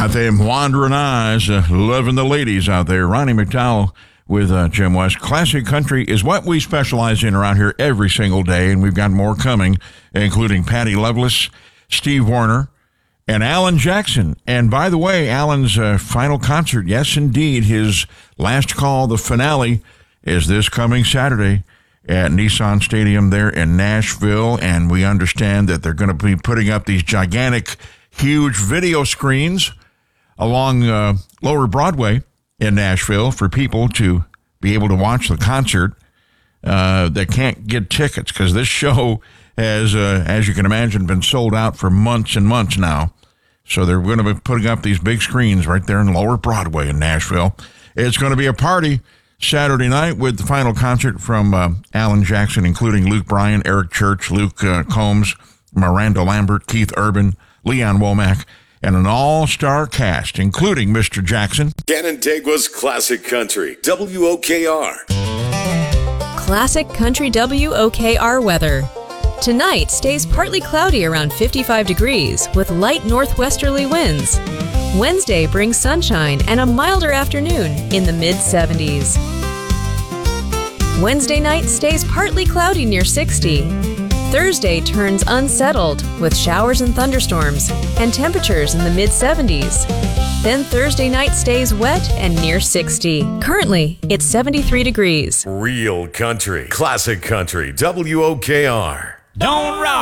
Got them wandering eyes, loving the ladies out there. Ronnie McDowell with Jim West. Classic country is what we specialize in around here every single day, and we've got more coming, including Patty Loveless, Steve Wariner, and Alan Jackson. And by the way, Alan's final concert, yes, indeed, his last call, the finale, is this coming Saturday at Nissan Stadium there in Nashville. And we understand that they're going to be putting up these gigantic, huge video screens along Lower Broadway in Nashville for people to be able to watch the concert that can't get tickets, because this show has, as you can imagine, been sold out for months and months now. So they're going to be putting up these big screens right there in Lower Broadway in Nashville. It's going to be a party Saturday night with the final concert from Alan Jackson, including Luke Bryan, Eric Church, Luke Combs, Miranda Lambert, Keith Urban, Leon Womack, and an all-star cast, including Mr. Jackson. Canandaigua's Classic Country, WOKR. Classic Country WOKR weather. Tonight stays partly cloudy around 55 degrees with light northwesterly winds. Wednesday brings sunshine and a milder afternoon in the mid-70s. Wednesday night stays partly cloudy near 60. Thursday turns unsettled with showers and thunderstorms and temperatures in the mid-70s. Then Thursday night stays wet and near 60. Currently, it's 73 degrees. Real country, classic country, WOKR. Don't rock.